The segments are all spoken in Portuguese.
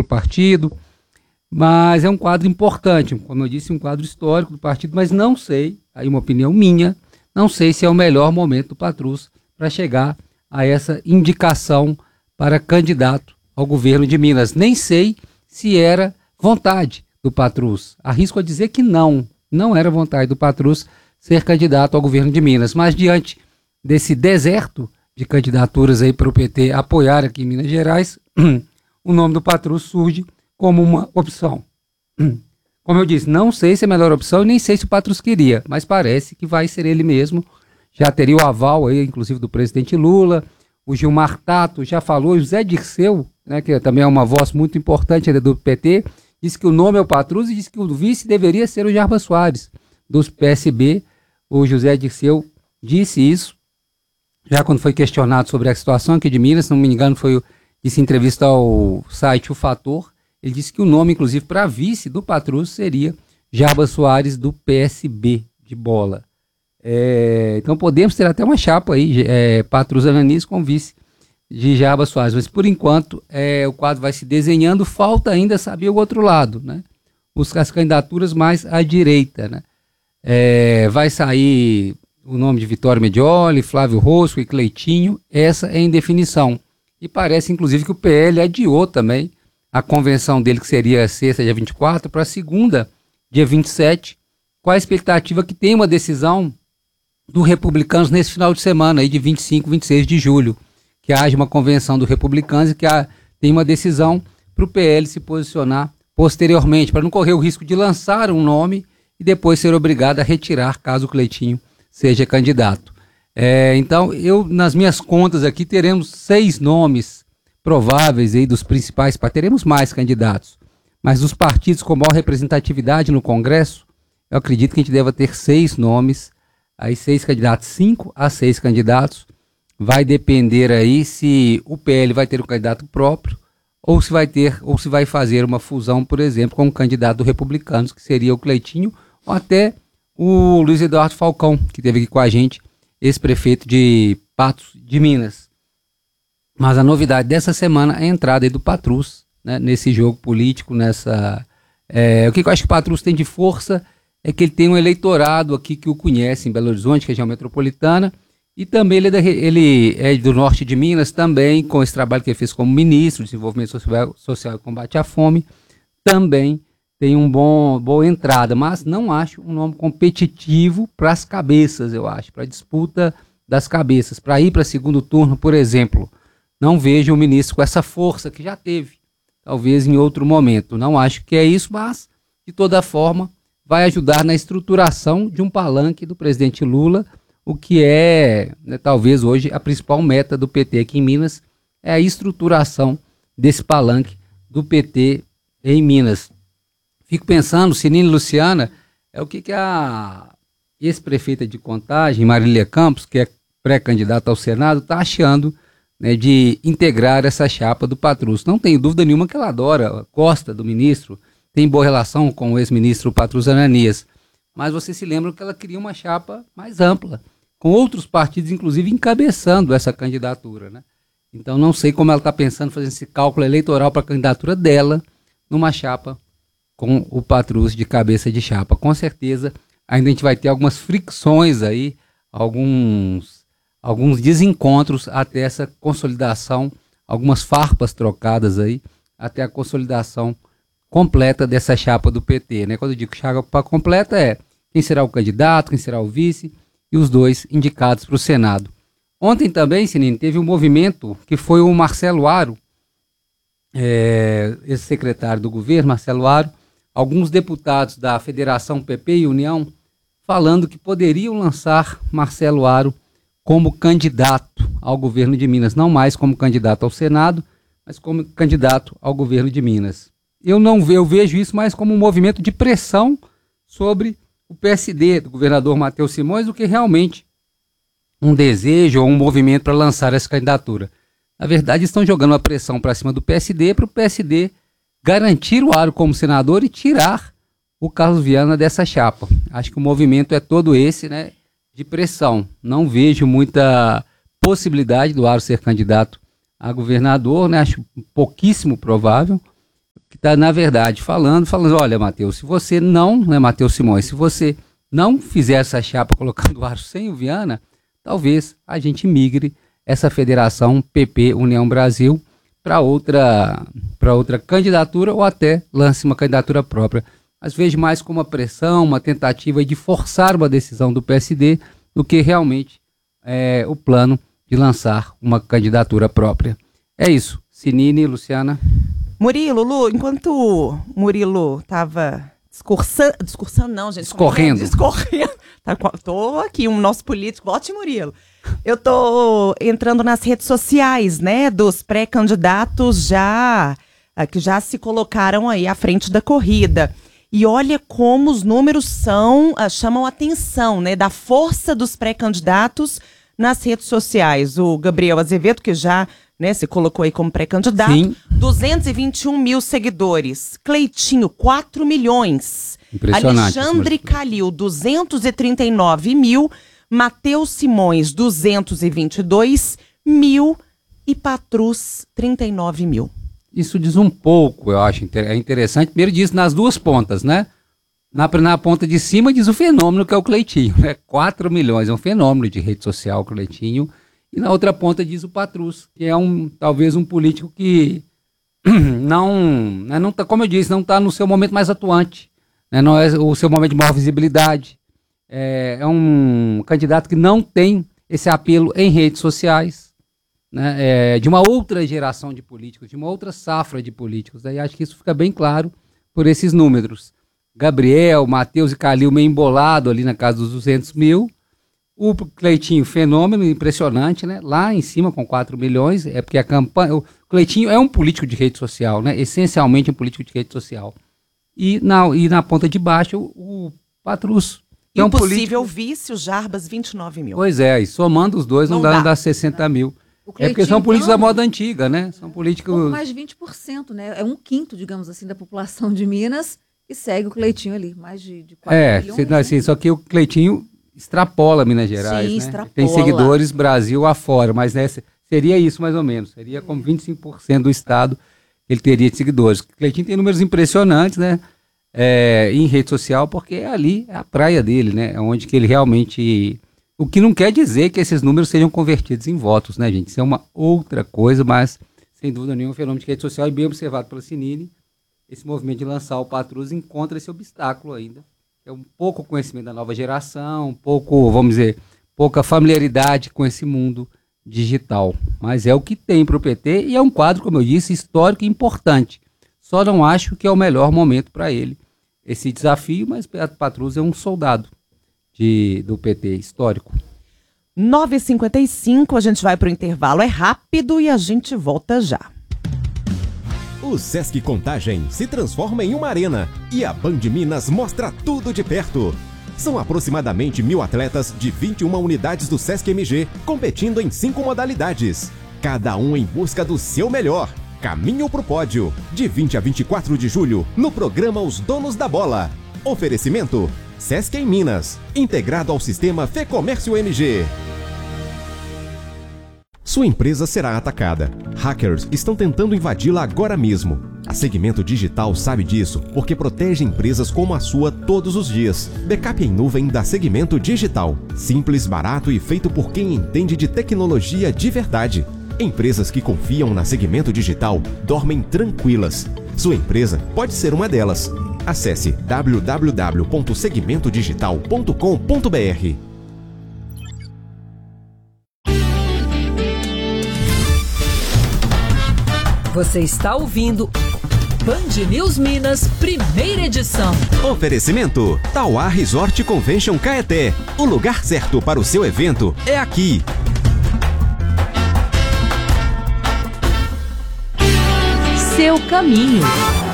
pelo partido, mas é um quadro importante, como eu disse, um quadro histórico do partido, mas não sei, aí uma opinião minha, não sei se é o melhor momento do Patrus para chegar a essa indicação para candidato ao governo de Minas. Nem sei se era vontade do Patrus. Arrisco a dizer que não era vontade do Patrus ser candidato ao governo de Minas. Mas diante desse deserto de candidaturas aí para o PT apoiar aqui em Minas Gerais, o nome do Patrus surge como uma opção. Como eu disse, não sei se é a melhor opção e nem sei se o Patrus queria, mas parece que vai ser ele mesmo. Já teria o aval aí, inclusive, do presidente Lula. O Gilmar Tato já falou, o José Dirceu, né, que também é uma voz muito importante do PT, disse que o nome é o Patrus e disse que o vice deveria ser o Jarbas Soares, dos PSB. O José Dirceu disse isso, já quando foi questionado sobre a situação aqui de Minas, se não me engano, disse em entrevista ao site O Fator, ele disse que o nome, inclusive, para vice do Patrus seria Jarbas Soares, do PSB de bola. Então podemos ter até uma chapa aí, Patrus Ananias com vice de Jarbas Soares, mas por enquanto o quadro vai se desenhando, falta ainda saber o outro lado, né? As candidaturas mais à direita, né? Vai sair o nome de Vitório Medioli, Flávio Rosco e Cleitinho, essa é em definição. E parece inclusive que o PL adiou também a convenção dele, que seria sexta, dia 24, para segunda, dia 27, com a expectativa que tenha uma decisão do Republicanos nesse final de semana, aí de 25, 26 de julho, que haja uma convenção do Republicanos e que tenha uma decisão para o PL se posicionar posteriormente, para não correr o risco de lançar um nome e depois ser obrigado a retirar caso o Cleitinho seja candidato. Então, nas minhas contas aqui, teremos 6 nomes prováveis aí dos principais, teremos mais candidatos, mas dos partidos com maior representatividade no Congresso, eu acredito que a gente deva ter 6 nomes, aí 6 candidatos, 5 a 6 candidatos, vai depender aí se o PL vai ter um candidato próprio, ou se vai fazer uma fusão, por exemplo, com um candidato do Republicanos, que seria o Cleitinho, ou até o Luiz Eduardo Falcão, que esteve aqui com a gente, ex-prefeito de Patos de Minas. Mas a novidade dessa semana é a entrada aí do Patrus, né, nesse jogo político, o que eu acho que o Patrus tem de força é que ele tem um eleitorado aqui que o conhece em Belo Horizonte, região metropolitana, e também ele é do norte de Minas, também com esse trabalho que ele fez como ministro de Desenvolvimento Social e Combate à Fome, também tem boa entrada, mas não acho um nome competitivo para as cabeças, eu acho, para a disputa das cabeças, para ir para segundo turno, por exemplo. Não vejo o ministro com essa força que já teve, talvez em outro momento. Não acho que é isso, mas, de toda forma, vai ajudar na estruturação de um palanque do presidente Lula, o que é, talvez hoje, a principal meta do PT aqui em Minas, é a estruturação desse palanque do PT em Minas. Fico pensando, Cirine Luciana, o que a ex-prefeita de Contagem, Marília Campos, que é pré-candidata ao Senado, está achando, né, de integrar essa chapa do Patrus. Não tenho dúvida nenhuma que ela adora, gosta do ministro, tem boa relação com o ex-ministro Patrus Ananias, mas você se lembra que ela queria uma chapa mais ampla, com outros partidos, inclusive, encabeçando essa candidatura, né? Então não sei como ela está pensando fazer esse cálculo eleitoral para a candidatura dela numa chapa com o Patrus de cabeça de chapa. Com certeza, ainda a gente vai ter algumas fricções aí, alguns desencontros até essa consolidação, algumas farpas trocadas aí, até a consolidação completa dessa chapa do PT, né? Quando eu digo chapa completa quem será o candidato, quem será o vice e os 2 indicados para o Senado. Ontem também, Sinine, teve um movimento que foi o Marcelo Aro, esse secretário do governo, Marcelo Aro, alguns deputados da Federação PP e União falando que poderiam lançar Marcelo Aro como candidato ao governo de Minas, não mais como candidato ao Senado, mas como candidato ao governo de Minas. Eu vejo isso mais como um movimento de pressão sobre o PSD do governador Matheus Simões do que realmente um desejo ou um movimento para lançar essa candidatura. Na verdade, estão jogando uma pressão para cima do PSD para o PSD garantir o Aro como senador e tirar o Carlos Viana dessa chapa. Acho que o movimento é todo esse, né, de pressão. Não vejo muita possibilidade do Aro ser candidato a governador, né? Acho pouquíssimo provável. está, na verdade, falando, olha, Matheus, se você não, né, Matheus Simões, se você não fizer essa chapa colocando o Arço sem o Viana, talvez a gente migre essa federação PP União Brasil para outra candidatura ou até lance uma candidatura própria. Mas vejo mais como uma pressão, uma tentativa de forçar uma decisão do PSD do que realmente o plano de lançar uma candidatura própria. É isso. Sinine, Luciana. Murilo, Lu, enquanto o Murilo estava discursando não, gente. Discorrendo. Tô aqui, nosso político. Bote, Murilo. Eu tô entrando nas redes sociais, né, dos pré-candidatos que já se colocaram aí à frente da corrida. E olha como os números chamam a atenção, né, da força dos pré-candidatos nas redes sociais. O Gabriel Azevedo, que já, né, se colocou aí como pré-candidato, sim, 221 mil seguidores. Cleitinho, 4 milhões. Impressionante. Alexandre Calil, 239 mil. Matheus Simões, 222 mil. E Patrus, 39 mil. Isso diz um pouco, eu acho interessante. Primeiro diz nas duas pontas, né? Na ponta de cima diz o fenômeno que é o Cleitinho, né? 4 milhões, é um fenômeno de rede social o Cleitinho. E na outra ponta diz o Patrus, que é talvez um político que não tá, como eu disse, não está no seu momento mais atuante, né? Não é o seu momento de maior visibilidade. É um candidato que não tem esse apelo em redes sociais, né? De uma outra geração de políticos, de uma outra safra de políticos. Daí acho que isso fica bem claro por esses números. Gabriel, Matheus e Calil meio embolado ali na casa dos 200 mil. O Cleitinho, fenômeno impressionante, né? Lá em cima com 4 milhões, porque a campanha... O Cleitinho é um político de rede social, né? Essencialmente um político de rede social. E na ponta de baixo, o Patrus. E é um possível vice, o Jarbas, 29 mil. Pois é, e somando os dois não dá 60 mil. Porque são políticos da moda antiga, né? São políticos... Um mais de 20%, né? É 1/5, digamos assim, da população de Minas que segue o Cleitinho ali, mais de 4 milhões. Assim, só que o Cleitinho extrapola Minas Gerais, sim, né? Extrapola. Tem seguidores Brasil afora, mas né, seria isso mais ou menos. Seria como 25% do estado que ele teria de seguidores. O Cleitinho tem números impressionantes, né? Em rede social, porque ali é a praia dele, né? É onde que ele realmente... O que não quer dizer que esses números sejam convertidos em votos, né, gente? Isso é uma outra coisa, mas sem dúvida nenhuma, um fenômeno de rede social e bem observado pela Sinine. Esse movimento de lançar o Patrus encontra esse obstáculo ainda. É um pouco conhecimento da nova geração, um pouco, vamos dizer, pouca familiaridade com esse mundo digital. Mas é o que tem para o PT e é um quadro, como eu disse, histórico e importante. Só não acho que é o melhor momento para ele esse desafio, mas Patrus é um soldado do PT histórico. 9h55, a gente vai para o intervalo. É rápido e a gente volta já. O Sesc Contagem se transforma em uma arena e a Band Minas mostra tudo de perto. São aproximadamente 1.000 atletas de 21 unidades do Sesc MG competindo em 5 modalidades. Cada um em busca do seu melhor. Caminho pro pódio, de 20 a 24 de julho, no programa Os Donos da Bola. Oferecimento Sesc em Minas, integrado ao sistema Fecomércio MG. Sua empresa será atacada. Hackers estão tentando invadi-la agora mesmo. A Segmento Digital sabe disso porque protege empresas como a sua todos os dias. Backup em nuvem da Segmento Digital. Simples, barato e feito por quem entende de tecnologia de verdade. Empresas que confiam na Segmento Digital dormem tranquilas. Sua empresa pode ser uma delas. Acesse www.segmentodigital.com.br. Você está ouvindo Band News Minas, primeira edição. Oferecimento Tauá Resort Convention Caeté. O lugar certo para o seu evento é aqui. Seu caminho.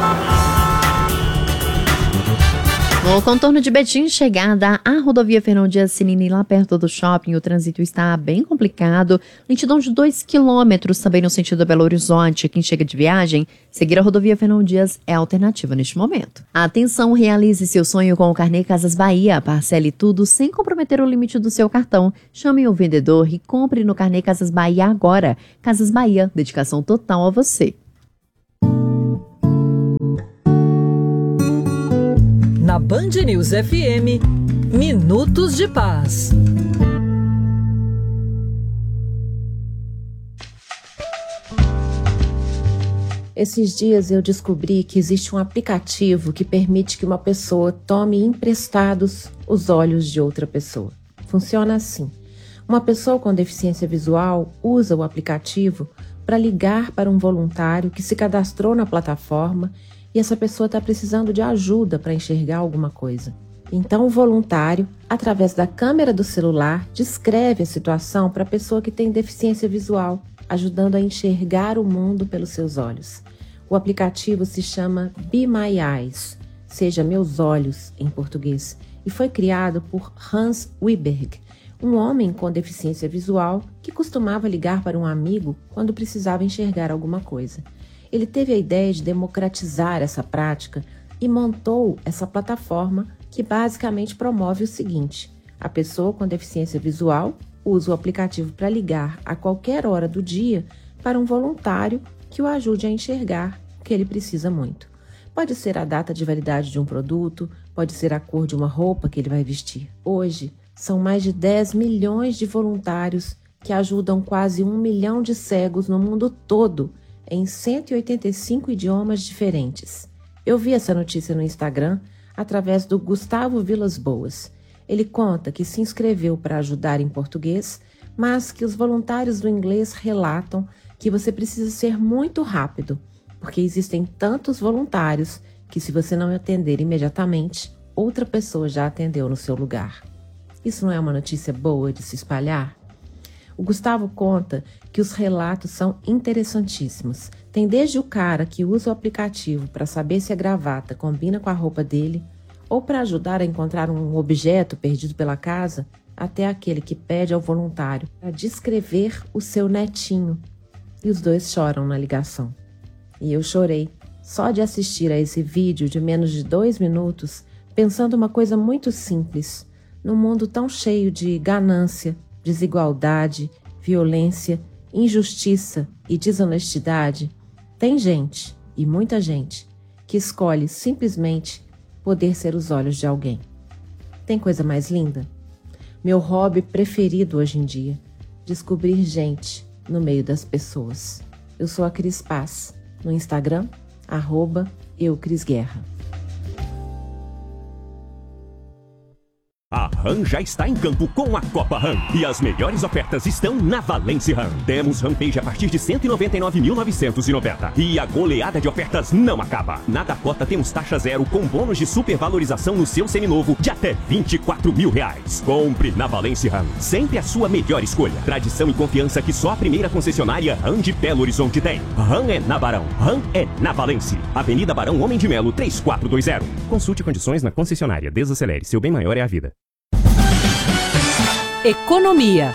No contorno de Betim, chegada à rodovia Fernão Dias Cinini, lá perto do shopping, o trânsito está bem complicado. Lentidão de 2 quilômetros também no sentido Belo Horizonte. Quem chega de viagem, seguir a rodovia Fernão Dias é a alternativa neste momento. Atenção, realize seu sonho com o Carnê Casas Bahia. Parcele tudo sem comprometer o limite do seu cartão. Chame o vendedor e compre no Carnê Casas Bahia agora. Casas Bahia, dedicação total a você. Na Band News FM, Minutos de Paz. Esses dias eu descobri que existe um aplicativo que permite que uma pessoa tome emprestados os olhos de outra pessoa. Funciona assim. Uma pessoa com deficiência visual usa o aplicativo para ligar para um voluntário que se cadastrou na plataforma e essa pessoa está precisando de ajuda para enxergar alguma coisa. Então o voluntário, através da câmera do celular, descreve a situação para a pessoa que tem deficiência visual, ajudando a enxergar o mundo pelos seus olhos. O aplicativo se chama Be My Eyes, seja Meus Olhos em português, e foi criado por Hans Wiberg, um homem com deficiência visual que costumava ligar para um amigo quando precisava enxergar alguma coisa. Ele teve a ideia de democratizar essa prática e montou essa plataforma que basicamente promove o seguinte: a pessoa com deficiência visual usa o aplicativo para ligar a qualquer hora do dia para um voluntário que o ajude a enxergar o que ele precisa muito. Pode ser a data de validade de um produto, pode ser a cor de uma roupa que ele vai vestir. Hoje, são mais de 10 milhões de voluntários que ajudam quase 1 milhão de cegos no mundo todo, em 185 idiomas diferentes. Eu vi essa notícia no Instagram através do Gustavo Vilas Boas. Ele conta que se inscreveu para ajudar em português, mas que os voluntários do inglês relatam que você precisa ser muito rápido, porque existem tantos voluntários que, se você não atender imediatamente, outra pessoa já atendeu no seu lugar. Isso não é uma notícia boa de se espalhar? O Gustavo conta que os relatos são interessantíssimos. Tem desde o cara que usa o aplicativo para saber se a gravata combina com a roupa dele, ou para ajudar a encontrar um objeto perdido pela casa, até aquele que pede ao voluntário para descrever o seu netinho. E os dois choram na ligação. E eu chorei só de assistir a esse vídeo de menos de 2 minutos, pensando uma coisa muito simples. Num mundo tão cheio de ganância, desigualdade, violência, injustiça e desonestidade, tem gente, e muita gente, que escolhe simplesmente poder ser os olhos de alguém. Tem coisa mais linda? Meu hobby preferido hoje em dia, descobrir gente no meio das pessoas. Eu sou a Cris Paz, no Instagram, @eucrisguerra. A RAM já está em campo com a Copa RAM. E as melhores ofertas estão na Valence RAM. Temos Rampage a partir de R$ 199.990. E a goleada de ofertas não acaba. Na Dakota temos taxa zero com bônus de supervalorização no seu seminovo de até R$ 24.000. Compre na Valence RAM. Sempre a sua melhor escolha. Tradição e confiança que só a primeira concessionária RAM de Belo Horizonte tem. RAM é na Barão. RAM é na Valence. Avenida Barão Homem de Melo 3420. Consulte condições na concessionária. Desacelere. Seu bem maior é a vida. Economia.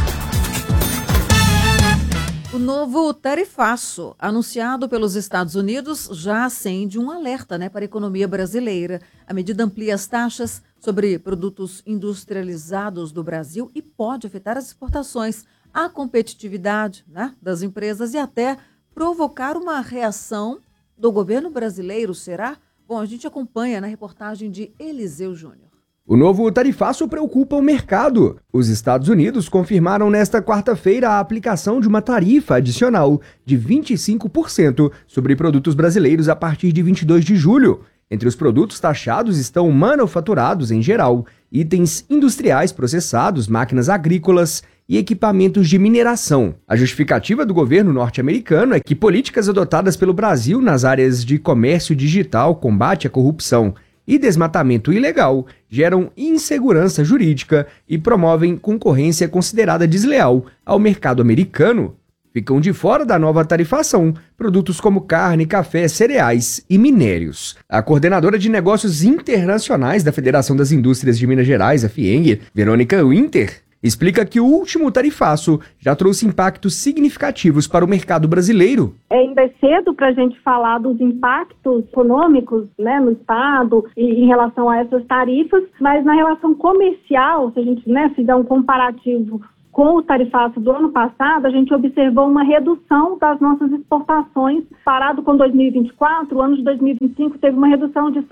O novo tarifaço anunciado pelos Estados Unidos já acende um alerta, para a economia brasileira. A medida amplia as taxas sobre produtos industrializados do Brasil e pode afetar as exportações, a competitividade, das empresas e até provocar uma reação do governo brasileiro, será? Bom, a gente acompanha na reportagem de Eliseu Júnior. O novo tarifaço preocupa o mercado. Os Estados Unidos confirmaram nesta quarta-feira a aplicação de uma tarifa adicional de 25% sobre produtos brasileiros a partir de 22 de julho. Entre os produtos taxados estão manufaturados em geral, itens industriais processados, máquinas agrícolas e equipamentos de mineração. A justificativa do governo norte-americano é que políticas adotadas pelo Brasil nas áreas de comércio digital, combate à corrupção e desmatamento ilegal geram insegurança jurídica e promovem concorrência considerada desleal ao mercado americano. Ficam de fora da nova tarifação produtos como carne, café, cereais e minérios. A coordenadora de negócios internacionais da Federação das Indústrias de Minas Gerais, a FIENG, Verônica Winter, explica que o último tarifaço já trouxe impactos significativos para o mercado brasileiro. Ainda é cedo para a gente falar dos impactos econômicos, no Estado e em relação a essas tarifas, mas na relação comercial, se a gente fizer um comparativo Com o tarifaço do ano passado, a gente observou uma redução das nossas exportações. Parado com 2024, o ano de 2025 teve uma redução de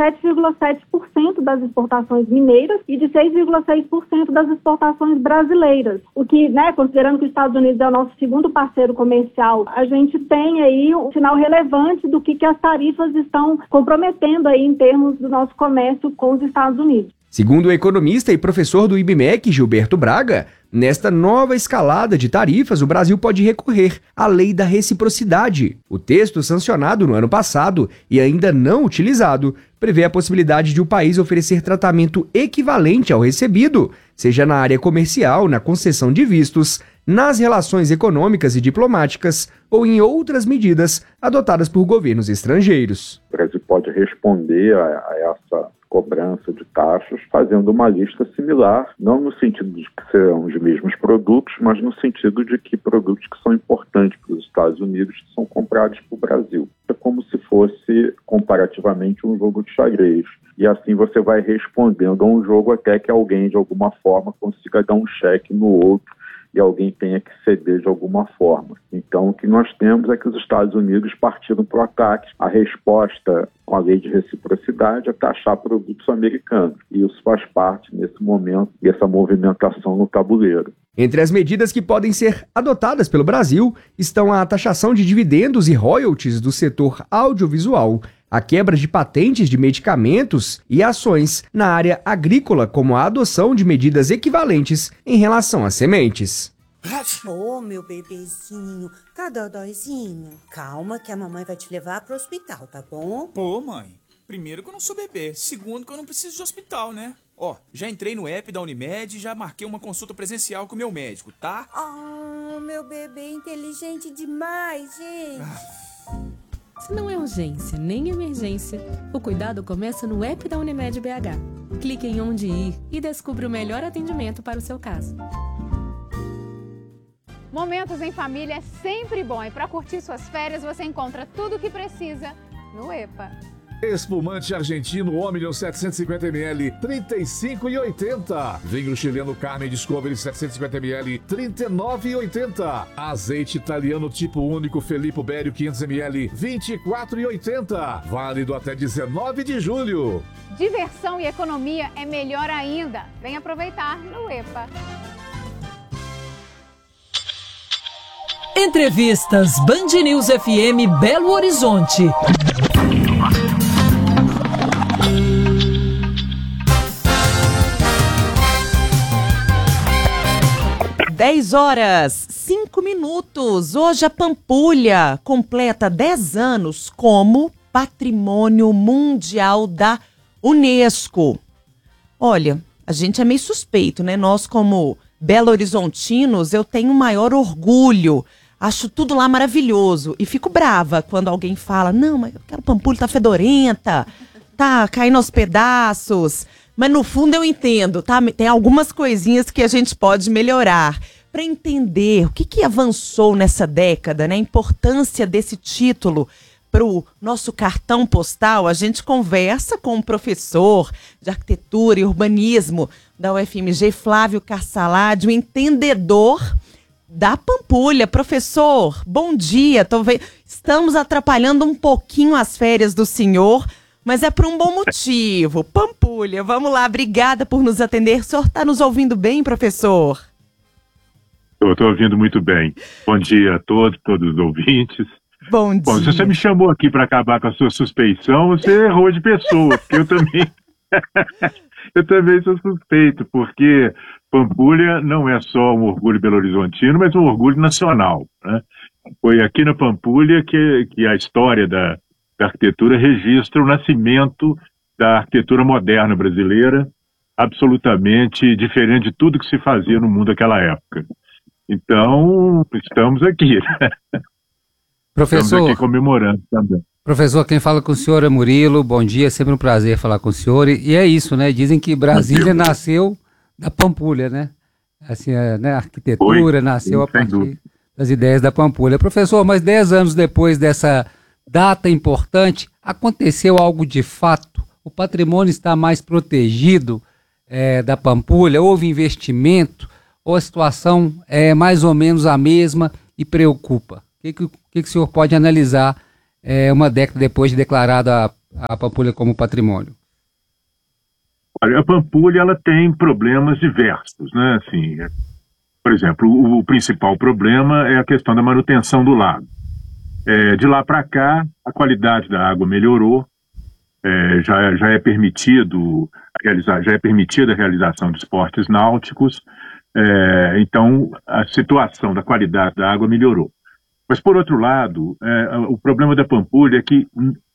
7,7% das exportações mineiras e de 6,6% das exportações brasileiras. O que, considerando que os Estados Unidos é o nosso segundo parceiro comercial, a gente tem aí um sinal relevante do que as tarifas estão comprometendo aí em termos do nosso comércio com os Estados Unidos. Segundo o economista e professor do IBMEC, Gilberto Braga, nesta nova escalada de tarifas, o Brasil pode recorrer à Lei da Reciprocidade. O texto, sancionado no ano passado e ainda não utilizado, prevê a possibilidade de o país oferecer tratamento equivalente ao recebido, seja na área comercial, na concessão de vistos, nas relações econômicas e diplomáticas ou em outras medidas adotadas por governos estrangeiros. O Brasil pode responder a essa cobrança de taxas fazendo uma lista similar, não no sentido de que serão os mesmos produtos, mas no sentido de que produtos que são importantes para os Estados Unidos são comprados para o Brasil. É como se fosse, comparativamente, um jogo de xadrez. E assim você vai respondendo a um jogo até que alguém, de alguma forma, consiga dar um cheque no outro e alguém tenha que ceder de alguma forma. Então, o que nós temos é que os Estados Unidos partiram para o ataque. A resposta com a lei de reciprocidade é taxar produtos americanos. E isso faz parte, nesse momento, dessa movimentação no tabuleiro. Entre as medidas que podem ser adotadas pelo Brasil estão a taxação de dividendos e royalties do setor audiovisual, a quebra de patentes de medicamentos e ações na área agrícola, como a adoção de medidas equivalentes em relação às sementes. Ô, meu bebezinho, tá dodóizinho? Calma que a mamãe vai te levar pro hospital, tá bom? Pô, mãe, primeiro que eu não sou bebê, segundo que eu não preciso de hospital, né? Ó, já entrei no app da Unimed e já marquei uma consulta presencial com o meu médico, tá? Oh, meu bebê inteligente demais, gente. Se não é urgência nem emergência, o cuidado começa no app da Unimed BH. Clique em onde ir e descubra o melhor atendimento para o seu caso. Momentos em família é sempre bom e para curtir suas férias você encontra tudo o que precisa no EPA. Espumante argentino Omnium 750ml, R$ 35,80. Vinho chileno Carmen Discovery 750ml, R$ 39,80. Azeite italiano tipo único Filippo Berio 500ml, R$ 24,80. Válido até 19 de julho. Diversão e economia é melhor ainda. Vem aproveitar no EPA. Entrevistas Band News FM Belo Horizonte. 10h05. Hoje a Pampulha completa 10 anos como Patrimônio Mundial da Unesco. Olha, a gente é meio suspeito, né? Nós, como belo-horizontinos, eu tenho maior orgulho. Acho tudo lá maravilhoso. E fico brava quando alguém fala, não, mas aquela Pampulha tá fedorenta, tá caindo aos pedaços. Mas no fundo eu entendo, tá? Tem algumas coisinhas que a gente pode melhorar. Para entender o que avançou nessa década, né? A importância desse título para o nosso cartão postal, a gente conversa com um professor de arquitetura e urbanismo da UFMG, Flávio Carsalade, um entendedor da Pampulha. Professor, bom dia. Estamos atrapalhando um pouquinho as férias do senhor, mas é por um bom motivo. Pampulha, vamos lá, obrigada por nos atender. O senhor está nos ouvindo bem, professor? Estou ouvindo muito bem. Bom dia a todos os ouvintes. Bom dia. Bom, se você me chamou aqui para acabar com a sua suspeição, você errou de pessoa, porque eu também sou suspeito, porque Pampulha não é só um orgulho belo-horizontino, mas um orgulho nacional, né? Foi aqui na Pampulha que a história da arquitetura registra o nascimento da arquitetura moderna brasileira, absolutamente diferente de tudo que se fazia no mundo naquela época. Então, estamos aqui, né? Professor, estamos aqui comemorando também. Professor, quem fala com o senhor é Murilo. Bom dia, é sempre um prazer falar com o senhor. E é isso, né? Dizem que Brasília nasceu da Pampulha, né? Assim, né? A arquitetura nasceu a partir das ideias da Pampulha. Professor, mas 10 anos depois dessa data importante, aconteceu algo de fato? O patrimônio está mais protegido da Pampulha? Houve investimento? ou a situação é mais ou menos a mesma e preocupa? O que o senhor pode analisar uma década depois de declarada a Pampulha como patrimônio? Olha, a Pampulha ela tem problemas diversos, né? Assim, por exemplo, o principal problema é a questão da manutenção do lago. De lá para cá, a qualidade da água melhorou, já é permitido a realização de esportes náuticos, então a situação da qualidade da água melhorou. Mas, por outro lado, o problema da Pampulha é que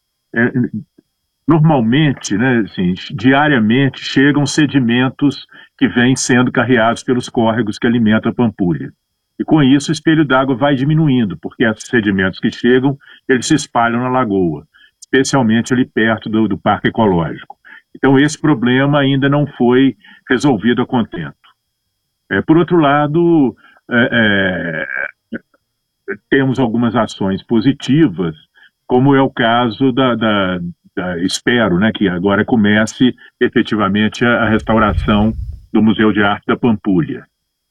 normalmente, né, assim, diariamente, chegam sedimentos que vêm sendo carreados pelos córregos que alimentam a Pampulha. E com isso o espelho d'água vai diminuindo, porque esses sedimentos que chegam, eles se espalham na lagoa, especialmente ali perto do Parque Ecológico. Então esse problema ainda não foi resolvido a contento. Por outro lado, temos algumas ações positivas, como é o caso espero, né, que agora comece efetivamente a restauração do Museu de Arte da Pampulha.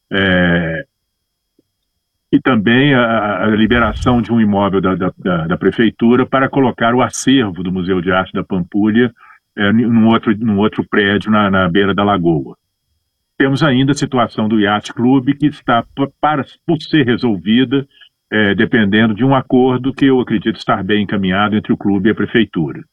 E também a liberação de um imóvel da Prefeitura para colocar o acervo do Museu de Arte da Pampulha num outro prédio na beira da lagoa. Temos ainda a situação do Yacht Clube, que está por ser resolvida, dependendo de um acordo que eu acredito estar bem encaminhado entre o clube e a Prefeitura.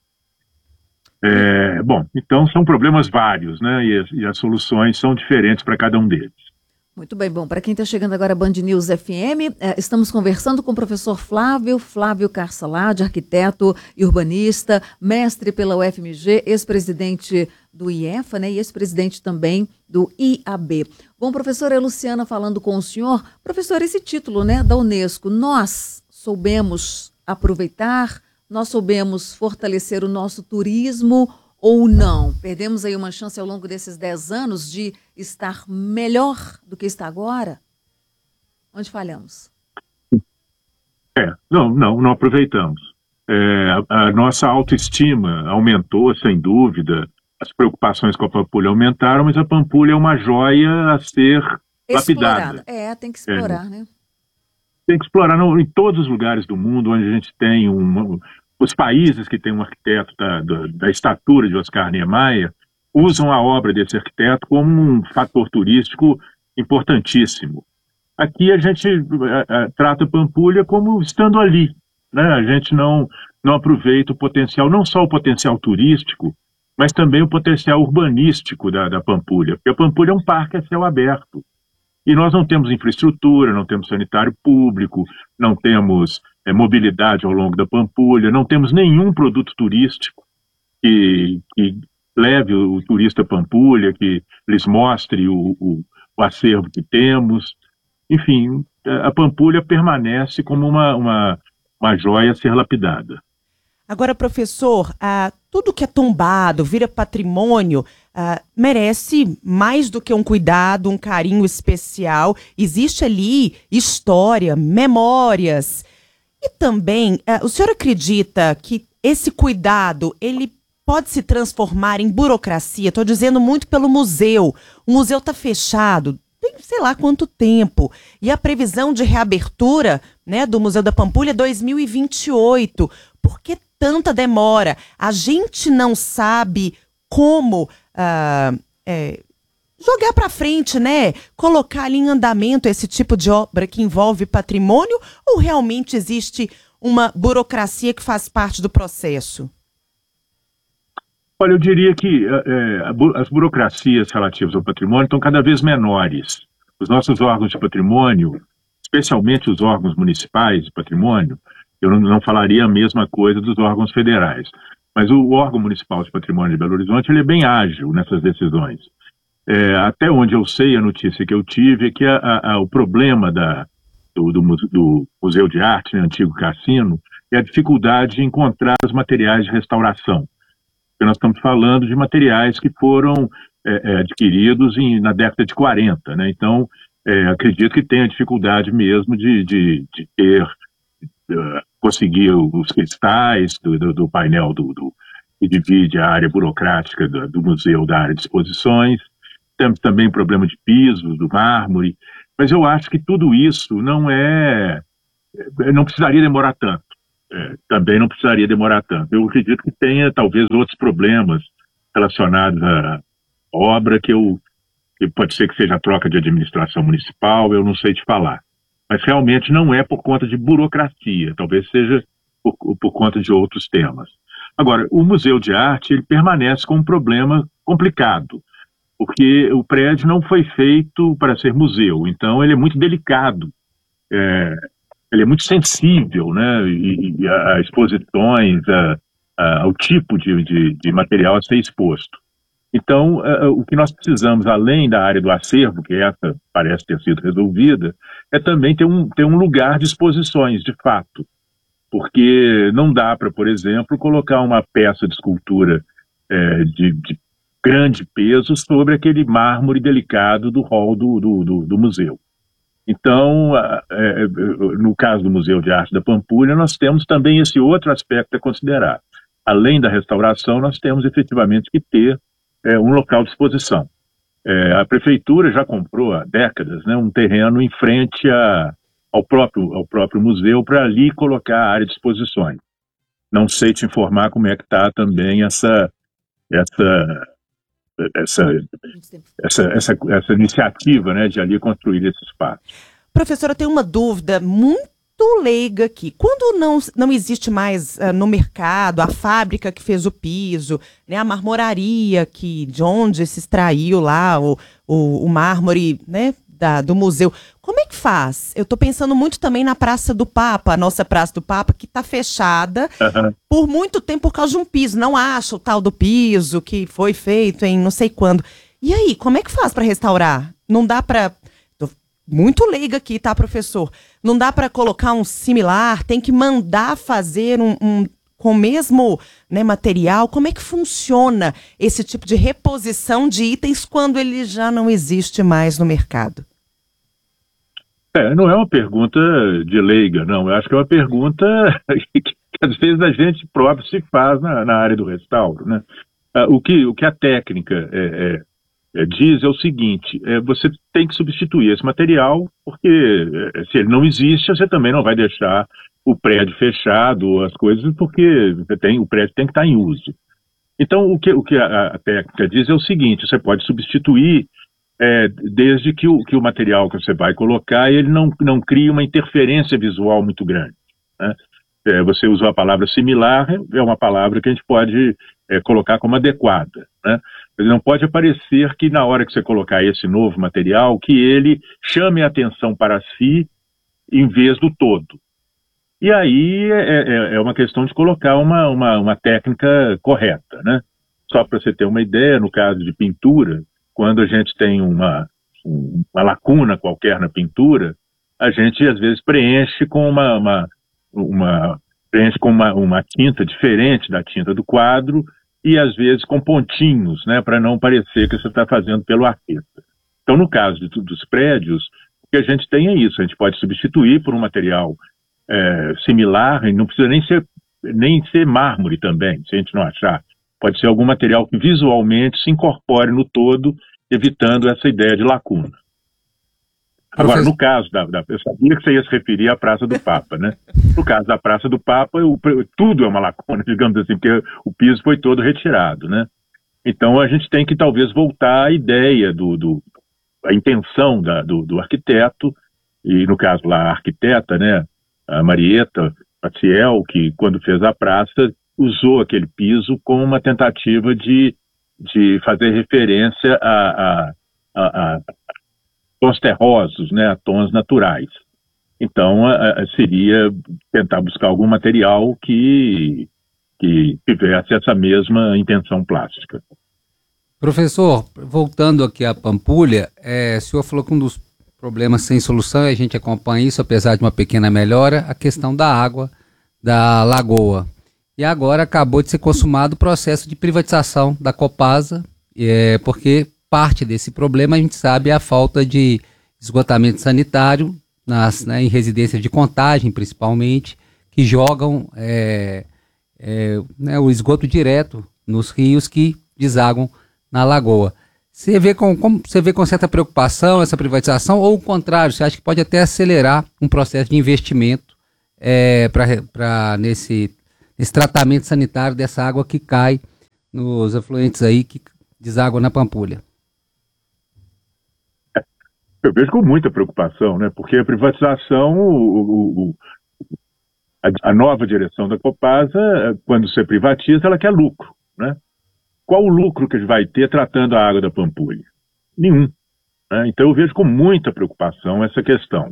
Bom, então são problemas vários, né? E as soluções são diferentes para cada um deles. Muito bem, bom, para quem está chegando agora, Band News FM, estamos conversando com o professor Flávio Carsalade, arquiteto e urbanista, mestre pela UFMG, ex-presidente do IEFA, né, e ex-presidente também do IAB. Bom, professora Luciana falando com o senhor. Professor, esse título, né, da Unesco, nós soubemos aproveitar, nós soubemos fortalecer o nosso turismo ou não? Perdemos aí uma chance ao longo desses 10 anos de estar melhor do que está agora? Onde falhamos? Não aproveitamos. A nossa autoestima aumentou, sem dúvida, as preocupações com a Pampulha aumentaram, mas a Pampulha é uma joia a ser lapidada. Tem que explorar, né? Tem que explorar em todos os lugares do mundo onde a gente tem os países que têm um arquiteto da estatura de Oscar Niemeyer usam a obra desse arquiteto como um fator turístico importantíssimo. Aqui a gente trata a Pampulha como estando ali, né? A gente não aproveita o potencial, não só o potencial turístico, mas também o potencial urbanístico da Pampulha, porque a Pampulha é um parque a céu aberto. E nós não temos infraestrutura, não temos sanitário público, não temos mobilidade ao longo da Pampulha, não temos nenhum produto turístico que leve o turista à Pampulha, que lhes mostre o acervo que temos. Enfim, a Pampulha permanece como uma joia a ser lapidada. Agora, professor, tudo que é tombado, vira patrimônio, merece mais do que um cuidado, um carinho especial. Existe ali história, memórias. E também, o senhor acredita que esse cuidado, ele pode se transformar em burocracia? Estou dizendo muito pelo museu. O museu está fechado, tem sei lá quanto tempo. E a previsão de reabertura, né, do Museu da Pampulha é 2028. Por que tanta demora? A gente não sabe como jogar para frente, né? Colocar ali em andamento esse tipo de obra que envolve patrimônio, ou realmente existe uma burocracia que faz parte do processo? Olha, eu diria que as burocracias relativas ao patrimônio estão cada vez menores. Os nossos órgãos de patrimônio, especialmente os órgãos municipais de patrimônio, eu não falaria a mesma coisa dos órgãos federais, mas o órgão municipal de patrimônio de Belo Horizonte ele é bem ágil nessas decisões. Até onde eu sei, a notícia que eu tive é que o problema do Museu de Arte, né, antigo Cassino, é a dificuldade de encontrar os materiais de restauração. Porque nós estamos falando de materiais que foram adquiridos na década de 40, né? Então, acredito que tem a dificuldade mesmo de conseguir os cristais do painel que divide a área burocrática do museu da área de exposições. temos também problema de pisos, do mármore, mas eu acho que tudo isso não precisaria demorar tanto. Também não precisaria demorar tanto. Eu acredito que tenha talvez outros problemas relacionados à obra que pode ser que seja a troca de administração municipal, eu não sei te falar. Mas realmente não é por conta de burocracia, talvez seja por conta de outros temas. Agora, o Museu de Arte, ele permanece com um problema complicado, porque o prédio não foi feito para ser museu, então ele é muito delicado, ele é muito sensível, né, e a exposições, ao tipo de material a ser exposto. Então, o que nós precisamos, além da área do acervo, que essa parece ter sido resolvida, é também ter um lugar de exposições, de fato. Porque não dá para, por exemplo, colocar uma peça de escultura de grande peso sobre aquele mármore delicado do hall do museu. Então, no caso do Museu de Arte da Pampulha, nós temos também esse outro aspecto a considerar. Além da restauração, nós temos efetivamente que ter um local de exposição. A prefeitura já comprou há décadas, né, um terreno em frente ao próprio museu para ali colocar a área de exposições. Não sei te informar como é que está também essa iniciativa, né, de ali construir esse espaço. Professora, eu tenho uma dúvida muito leiga aqui. Quando não existe mais no mercado a fábrica que fez o piso, né, a marmoraria de onde se extraiu lá o mármore, né, do museu, como é que faz? Eu estou pensando muito também na Praça do Papa, a nossa Praça do Papa, que está fechada por muito tempo por causa de um piso. Não acha o tal do piso que foi feito em não sei quando. E aí, como é que faz para restaurar? Não dá para... Muito leiga aqui, tá, professor? Não dá para colocar um similar, tem que mandar fazer com o mesmo, né, material. Como é que funciona esse tipo de reposição de itens quando ele já não existe mais no mercado? Não é uma pergunta de leiga, não. Eu acho que é uma pergunta que às vezes a gente próprio se faz na área do restauro, né? O que a técnica diz é o seguinte: você tem que substituir esse material, porque se ele não existe, você também não vai deixar o prédio fechado, as coisas, porque o prédio tem que estar em uso. Então, o que a técnica diz é o seguinte: você pode substituir desde que o material que você vai colocar, ele não crie uma interferência visual muito grande, né? Você usou a palavra similar, é uma palavra que a gente pode colocar como adequada, né? Não pode aparecer que na hora que você colocar esse novo material, que ele chame a atenção para si em vez do todo. E aí é uma questão de colocar uma técnica correta, né? Só para você ter uma ideia, no caso de pintura, quando a gente tem uma lacuna qualquer na pintura, a gente às vezes preenche com uma tinta diferente da tinta do quadro, e às vezes com pontinhos, né, para não parecer que você está fazendo pelo artista. Então, no caso dos prédios, o que a gente tem é isso: a gente pode substituir por um material similar, e não precisa nem ser mármore também, se a gente não achar. Pode ser algum material que visualmente se incorpore no todo, evitando essa ideia de lacuna. Agora, no caso eu sabia que você ia se referir à Praça do Papa, né? No caso da Praça do Papa, tudo é uma lacuna, digamos assim, porque o piso foi todo retirado, né? Então, a gente tem que talvez voltar à ideia, a intenção do arquiteto, e no caso lá a arquiteta, né, a Marieta Maciel, que quando fez a praça, usou aquele piso como uma tentativa de fazer referência a tons terrosos, né, a tons naturais. Então, seria tentar buscar algum material que tivesse essa mesma intenção plástica. Professor, voltando aqui à Pampulha, o senhor falou que um dos problemas sem solução, e a gente acompanha isso, apesar de uma pequena melhora, a questão da água da lagoa. E agora acabou de ser consumado o processo de privatização da Copasa, porque parte desse problema, a gente sabe, é a falta de esgotamento sanitário em residências de Contagem, principalmente, que jogam o esgoto direto nos rios que desaguam na lagoa. Você vê como você vê com certa preocupação essa privatização, ou o contrário, você acha que pode até acelerar um processo de investimento nesse tratamento sanitário dessa água que cai nos afluentes aí, que deságua na Pampulha? Eu vejo com muita preocupação, né? Porque a privatização, a nova direção da Copasa, quando você privatiza, ela quer lucro, né? Qual o lucro que vai ter tratando a água da Pampulha? Nenhum. Né? Então eu vejo com muita preocupação essa questão.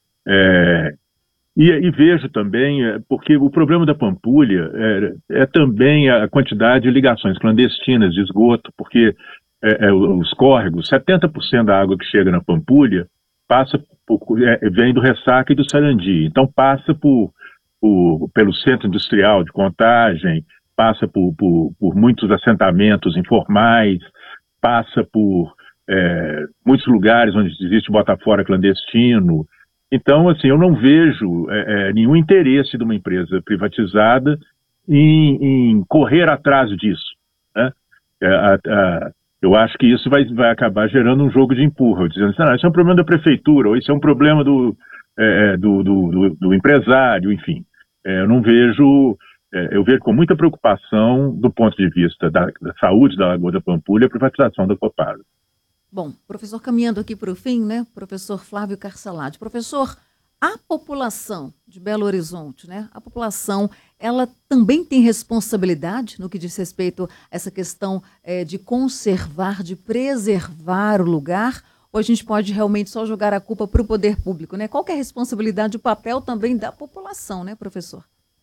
E vejo também, porque o problema da Pampulha é também a quantidade de ligações clandestinas de esgoto, porque os córregos, 70% da água que chega na Pampulha vem do Ressaca e do Sarandi. Então passa pelo centro industrial de Contagem, passa por muitos assentamentos informais, passa por muitos lugares onde existe bota-fora clandestino. Então, assim, eu não vejo nenhum interesse de uma empresa privatizada em correr atrás disso, né? Eu acho que isso vai acabar gerando um jogo de empurra, dizendo assim, isso é um problema da prefeitura, ou isso é um problema do empresário, enfim. Eu não vejo... eu vejo com muita preocupação, do ponto de vista da saúde da Lagoa da Pampulha, a privatização da Copasa. Bom, professor, caminhando aqui para o fim, né? Professor Flávio Carsalati. Professor, a população de Belo Horizonte, né? A população, ela também tem responsabilidade no que diz respeito a essa questão de conservar, de preservar o lugar? Ou a gente pode realmente só jogar a culpa para o poder público, né? Qual que é a responsabilidade, o papel também da população, né, professor?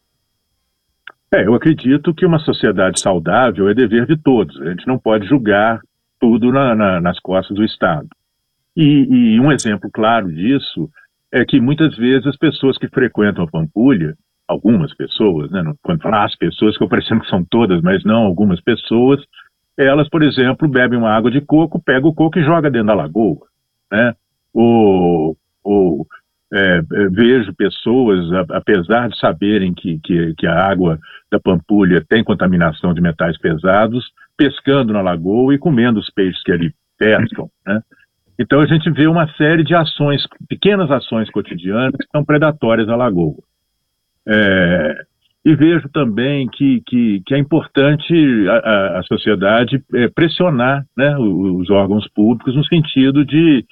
Eu acredito que uma sociedade saudável é dever de todos. A gente não pode julgar tudo nas costas do Estado. E um exemplo claro disso é que muitas vezes as pessoas que frequentam a Pampulha, algumas pessoas, né, quando falar as pessoas, que eu parecendo que são todas, mas não algumas pessoas, elas, por exemplo, bebem uma água de coco, pegam o coco e jogam dentro da lagoa, né? Vejo pessoas, apesar de saberem que a água da Pampulha tem contaminação de metais pesados, pescando na lagoa e comendo os peixes que ali pescam, né? Então a gente vê uma série de ações, pequenas ações cotidianas que são predatórias à lagoa. E vejo também que é importante a sociedade pressionar, né, os órgãos públicos no sentido de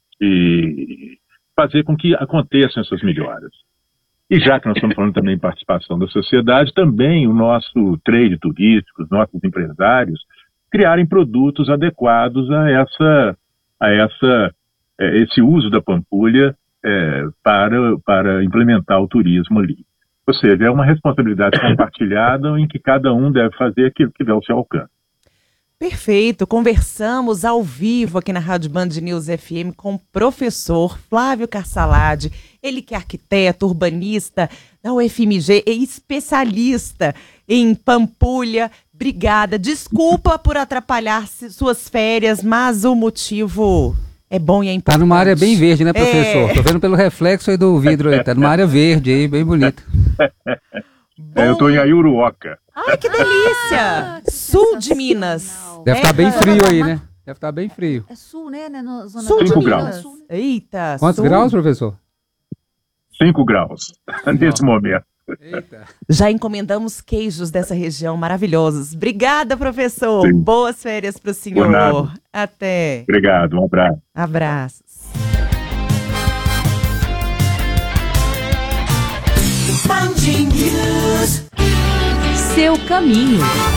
fazer com que aconteçam essas melhoras. E já que nós estamos falando também em participação da sociedade, também o nosso trade turístico, os nossos empresários, criarem produtos adequados a esse uso da Pampulha para implementar o turismo ali. Ou seja, é uma responsabilidade compartilhada em que cada um deve fazer aquilo que tiver ao seu alcance. Perfeito, conversamos ao vivo aqui na Rádio Band News FM com o professor Flávio Carsalati, ele que é arquiteto, urbanista da UFMG e especialista em Pampulha. Obrigada, desculpa por atrapalhar suas férias, mas o motivo é bom e é importante. Tá numa área bem verde, né, professor? Tô vendo pelo reflexo aí do vidro aí, tá numa área verde aí, bem bonita. Eu tô em Ayuruoca. Ai, que delícia! Sul de Minas. Deve estar bem frio aí, né? Deve estar bem frio. É sul, né? Na zona sul de 5 Minas. graus. Eita, quantos graus, professor? 5 graus, nesse momento. Eita. Já encomendamos queijos dessa região maravilhosos. Obrigada, professor. Sim. Boas férias para o senhor. Até. Obrigado, um abraço. Abraços. Seu caminho.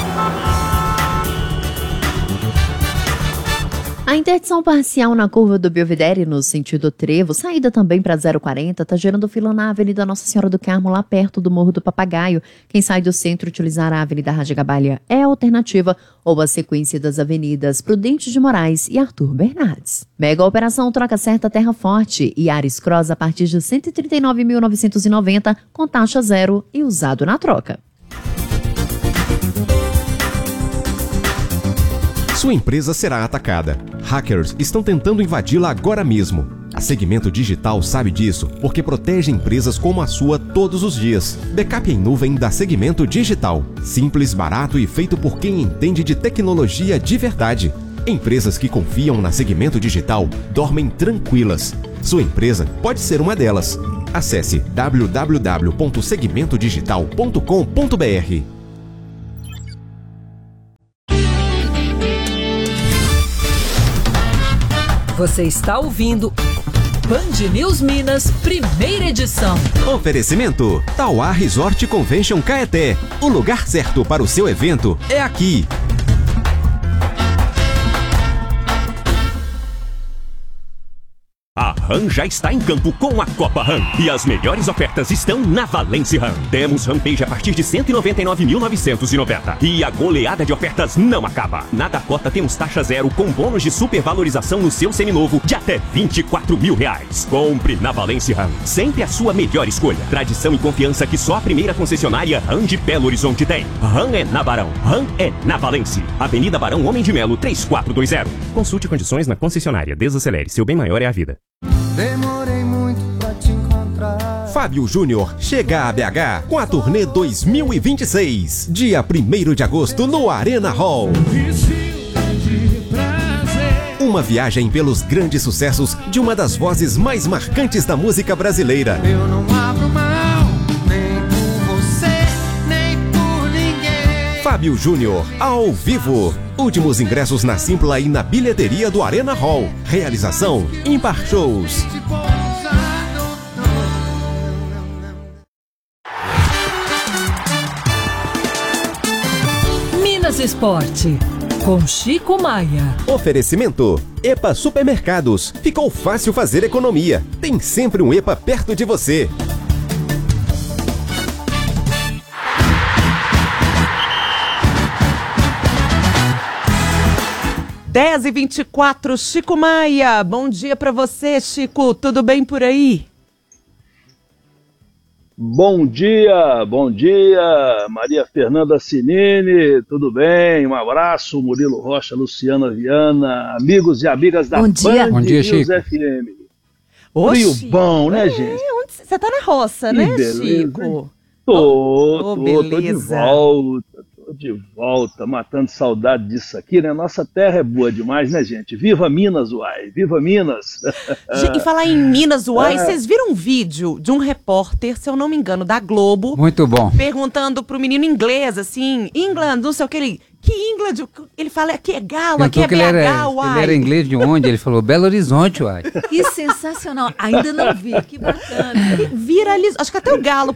A interdição parcial na curva do Belvedere, no sentido Trevo, saída também para 040, está gerando fila na Avenida Nossa Senhora do Carmo, lá perto do Morro do Papagaio. Quem sai do centro utilizar a Avenida Rádio Gabalha é a alternativa, ou a sequência das avenidas Prudente de Moraes e Arthur Bernardes. Mega operação Troca Certa Terra Forte e Ares Cross a partir de R$ 139.990, com taxa zero e usado na troca. Sua empresa será atacada. Hackers estão tentando invadi-la agora mesmo. A Segmento Digital sabe disso porque protege empresas como a sua todos os dias. Backup em nuvem da Segmento Digital. Simples, barato e feito por quem entende de tecnologia de verdade. Empresas que confiam na Segmento Digital dormem tranquilas. Sua empresa pode ser uma delas. Acesse www.segmentodigital.com.br. Você está ouvindo Band News Minas, primeira edição. Oferecimento: Tauá Resort Convention Caeté. O lugar certo para o seu evento é aqui. A RAM já está em campo com a Copa RAM. E as melhores ofertas estão na Valence RAM. Temos Rampage a partir de R$ 199.990. E a goleada de ofertas não acaba. Na Dakota temos taxa zero com bônus de supervalorização no seu seminovo de até R$24 mil. Compre na Valence RAM. Sempre a sua melhor escolha. Tradição e confiança que só a primeira concessionária RAM de Belo Horizonte tem. RAM é na Barão. RAM é na Valence. Avenida Barão Homem de Melo, 3420. Consulte condições na concessionária. Desacelere. Seu bem maior é a vida. Demorei muito pra te encontrar. Fábio Júnior chega a BH com a turnê 2026. Dia 1º de agosto no Arena Hall. Uma viagem pelos grandes sucessos de uma das vozes mais marcantes da música brasileira. Eu não abro mão, nem por você, nem por ninguém. Fábio Júnior, ao vivo. Últimos ingressos na Simpla e na bilheteria do Arena Hall. Realização: Impar Shows. Minas Esporte, com Chico Maia. Oferecimento: EPA Supermercados. Ficou fácil fazer economia. Tem sempre um EPA perto de você. 10h24, Chico Maia. Bom dia para você, Chico. Tudo bem por aí? Bom dia, Maria Fernanda Cinini, tudo bem? Um abraço, Murilo Rocha, Luciana Viana, amigos e amigas da Band News FM. Frio bom, né, gente? Você tá na roça, né, beleza, Chico? Tô de volta, matando saudade disso aqui, né? Nossa terra é boa demais, né, gente? Viva Minas, uai! Viva Minas! E falar em Minas, uai, vocês viram um vídeo de um repórter, se eu não me engano, da Globo. Muito bom. Perguntando pro menino inglês, assim, England, não sei o que, que England? Ele fala, aqui é Galo, aqui é BH, uai. Ele era inglês de onde? Ele falou, Belo Horizonte, uai. Que sensacional. Ainda não vi, que bacana. Viralizou, acho que até o Galo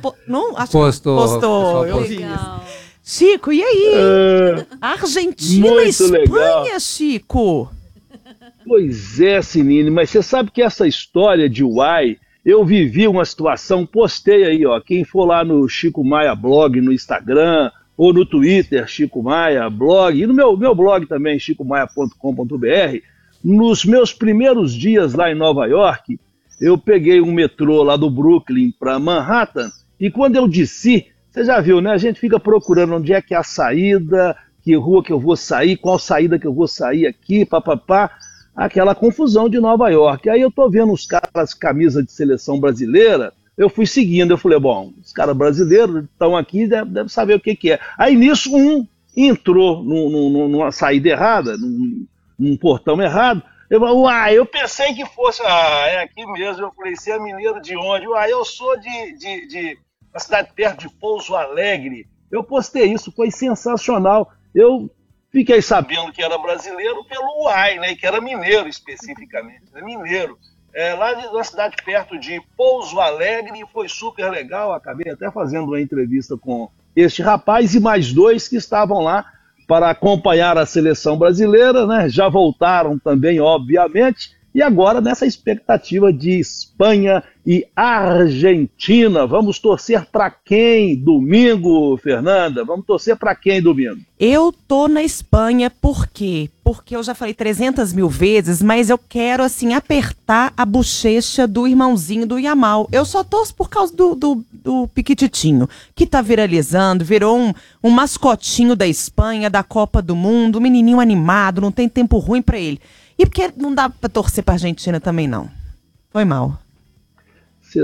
postou, eu vi isso. Chico, e aí? Argentina e Espanha, legal. Chico? Pois é, Cinine, mas você sabe que essa história de uai, eu vivi uma situação, postei aí, ó, quem for lá no Chico Maia Blog, no Instagram, ou no Twitter, Chico Maia Blog, e no meu blog também, chicomaia.com.br, nos meus primeiros dias lá em Nova York, eu peguei um metrô lá do Brooklyn para Manhattan, e quando eu desci, você já viu, né? A gente fica procurando onde é que é a saída, que rua que eu vou sair, qual saída que eu vou sair aqui, papapá. Aquela confusão de Nova York. Aí eu tô vendo os caras camisa de seleção brasileira, eu fui seguindo, eu falei, bom, os caras brasileiros estão aqui, devem saber o que é. Aí nisso um entrou numa saída errada, num portão errado. Eu pensei que fosse, é aqui mesmo. Eu falei, você é mineiro de onde? Eu sou de uma cidade perto de Pouso Alegre. Eu postei isso, foi sensacional. Eu fiquei sabendo que era brasileiro pelo uai, né? Que era mineiro especificamente, né? Mineiro. Lá de uma cidade perto de Pouso Alegre, foi super legal. Acabei até fazendo uma entrevista com este rapaz e mais dois que estavam lá para acompanhar a seleção brasileira, né? Já voltaram também, obviamente. E agora nessa expectativa de Espanha e Argentina. Vamos torcer para quem domingo, Fernanda? Vamos torcer para quem domingo? Eu tô na Espanha por quê? Porque eu já falei 300 mil vezes, mas eu quero, assim, apertar a bochecha do irmãozinho do Yamal. Eu só torço por causa do Piquititinho, que tá viralizando, virou um mascotinho da Espanha, da Copa do Mundo, um menininho animado, não tem tempo ruim para ele. E porque não dá pra torcer pra Argentina também, não. Foi mal.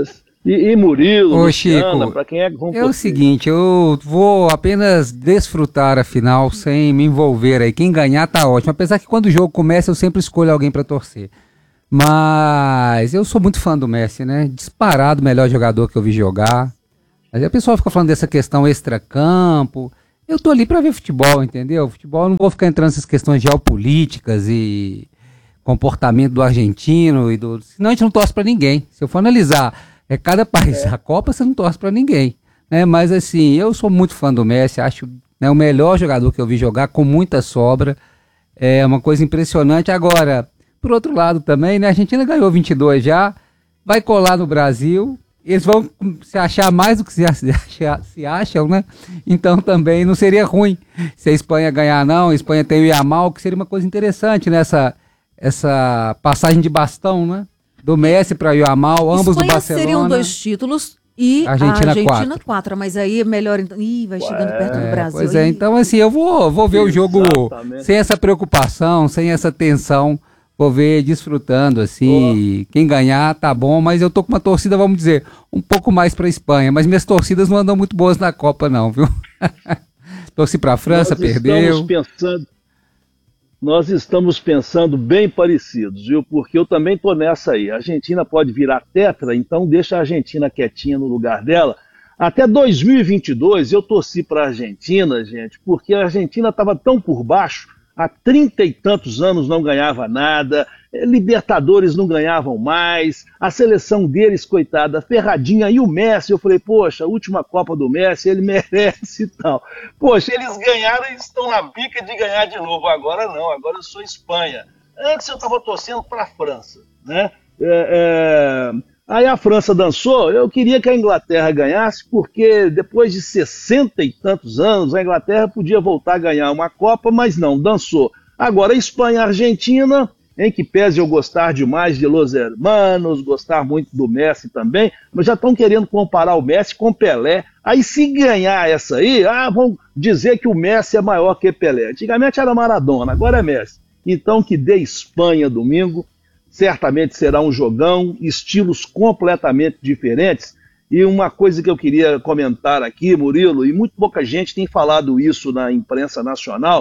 E Murilo, Ô, Luciana, Chico, para quem é que vão é o seguinte, eu vou apenas desfrutar a final sem me envolver aí. Quem ganhar tá ótimo. Apesar que quando o jogo começa eu sempre escolho alguém para torcer. Mas eu sou muito fã do Messi, né? Disparado o melhor jogador que eu vi jogar. Mas aí a pessoa fica falando dessa questão extracampo. Eu tô ali para ver futebol, entendeu? Futebol eu não vou ficar entrando nessas questões geopolíticas e comportamento do argentino e do... Senão a gente não torce para ninguém. Se eu for analisar cada país a Copa, você não torce para ninguém, né? Mas assim, eu sou muito fã do Messi, acho, né, o melhor jogador que eu vi jogar, com muita sobra, é uma coisa impressionante. Agora, por outro lado também, né, a Argentina ganhou 22 já, vai colar no Brasil, eles vão se achar mais do que se acham, né? Então também não seria ruim se a Espanha ganhar, não. A Espanha tem o Yamal, que seria uma coisa interessante nessa passagem de bastão, né? Do Messi para o Yamal, ambos Espanha do Barcelona. Seriam 2 títulos e Argentina a Argentina 4, mas aí é melhor... vai chegando perto do Brasil. Pois é, então assim, eu vou ver o jogo sem essa preocupação, sem essa tensão, vou ver desfrutando, assim, quem ganhar tá bom, mas eu tô com uma torcida, vamos dizer, um pouco mais para Espanha, mas minhas torcidas não andam muito boas na Copa não, viu? Torci para a França, perdeu. Nós estamos pensando bem parecidos, viu? Porque eu também tô nessa aí. A Argentina pode virar tetra, então deixa a Argentina quietinha no lugar dela. Até 2022 eu torci para a Argentina, gente, porque a Argentina estava tão por baixo, há 30 e tantos anos não ganhava nada, Libertadores não ganhavam mais, a seleção deles, coitada, ferradinha, e o Messi, eu falei, poxa, a última Copa do Messi, ele merece e tal. Poxa, eles ganharam e estão na bica de ganhar de novo, agora não, agora eu sou Espanha. Antes eu estava torcendo para a França, né? Aí a França dançou, eu queria que a Inglaterra ganhasse, porque depois de 60 e tantos anos, a Inglaterra podia voltar a ganhar uma Copa, mas não, dançou. Agora Espanha e Argentina, em que pese eu gostar demais de Los Hermanos, gostar muito do Messi também, mas já estão querendo comparar o Messi com Pelé. Aí se ganhar essa aí, vão dizer que o Messi é maior que Pelé. Antigamente era Maradona, agora é Messi. Então que dê Espanha domingo, certamente será um jogão, estilos completamente diferentes. E uma coisa que eu queria comentar aqui, Murilo, e muito pouca gente tem falado isso na imprensa nacional,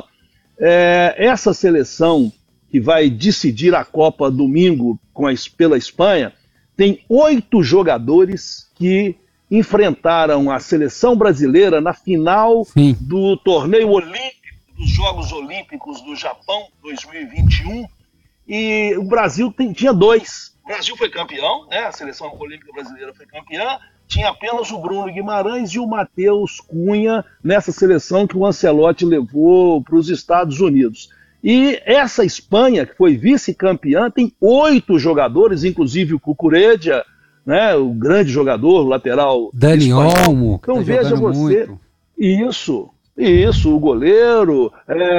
essa seleção que vai decidir a Copa domingo pela Espanha, tem 8 jogadores que enfrentaram a seleção brasileira na final do torneio olímpico, dos Jogos Olímpicos do Japão 2021, e o Brasil tinha 2. O Brasil foi campeão, né? A seleção olímpica brasileira foi campeã, tinha apenas o Bruno Guimarães e o Matheus Cunha nessa seleção que o Ancelotti levou para os Estados Unidos. E essa Espanha, que foi vice-campeã, tem 8 jogadores, inclusive o Cucurella, né, o grande jogador, o lateral Dani Olmo, então veja você, muito. Isso, o goleiro,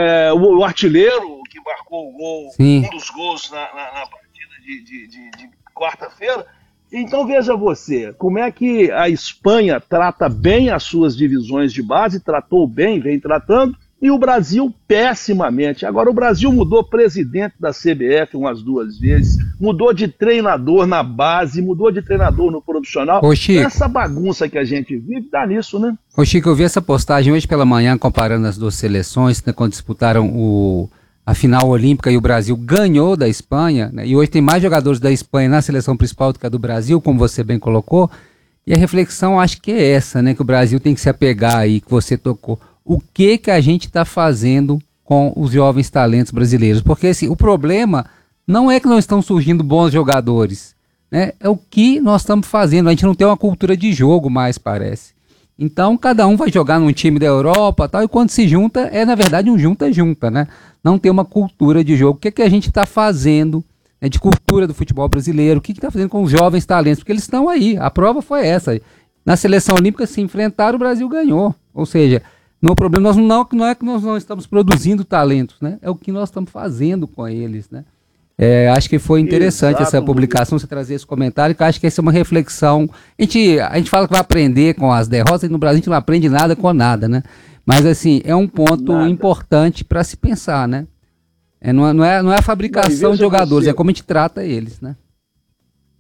o artilheiro que marcou o gol, um dos gols na partida de quarta-feira. Então veja você, como é que a Espanha trata bem as suas divisões de base, tratou bem, vem tratando, e o Brasil pessimamente. Agora o Brasil mudou presidente da CBF umas 2 vezes, mudou de treinador na base, mudou de treinador no profissional. Ô, Chico, essa bagunça que a gente vive dá nisso, né? Ô Chico, eu vi essa postagem hoje pela manhã comparando as duas seleções, né, quando disputaram a final olímpica e o Brasil ganhou da Espanha, né, e hoje tem mais jogadores da Espanha na seleção principal do que a do Brasil, como você bem colocou, e a reflexão acho que é essa, né, que o Brasil tem que se apegar aí, que você tocou. O que a gente está fazendo com os jovens talentos brasileiros? Porque assim, o problema não é que não estão surgindo bons jogadores, né? É o que nós estamos fazendo. A gente não tem uma cultura de jogo mais, parece. Então, cada um vai jogar num time da Europa tal, e quando se junta, na verdade um junta-junta, né? Não tem uma cultura de jogo. O que a gente está fazendo, né, de cultura do futebol brasileiro? O que está fazendo com os jovens talentos? Porque eles estão aí. A prova foi essa. Na seleção olímpica, se enfrentaram, o Brasil ganhou. Ou seja, o problema não é que nós não estamos produzindo talentos, né? É o que nós estamos fazendo com eles, né? Acho que foi interessante essa publicação, você trazer esse comentário, que eu acho que essa é uma reflexão. A gente fala que vai aprender com as derrotas, e no Brasil a gente não aprende nada com nada, né? Mas assim, é um ponto importante para se pensar, né? Não é a fabricação de jogadores, é como a gente trata eles, né?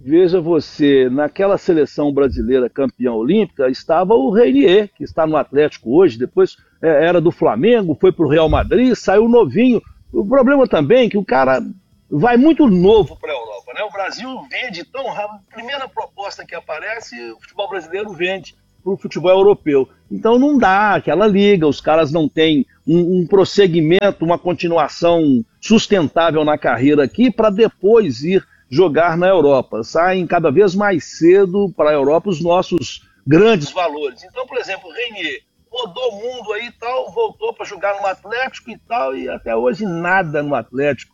Veja você, naquela seleção brasileira campeã olímpica, estava o Reinier, que está no Atlético hoje, depois era do Flamengo, foi para o Real Madrid, saiu novinho. O problema também é que o cara vai muito novo para a Europa, né? O Brasil vende tão rápido. A primeira proposta que aparece, o futebol brasileiro vende para o futebol europeu. Então não dá aquela liga, os caras não têm um prosseguimento, uma continuação sustentável na carreira aqui para depois ir jogar na Europa. Saem cada vez mais cedo para a Europa os nossos grandes valores. Então, por exemplo, o Reinier rodou o mundo aí e tal, voltou para jogar no Atlético e tal, e até hoje nada no Atlético.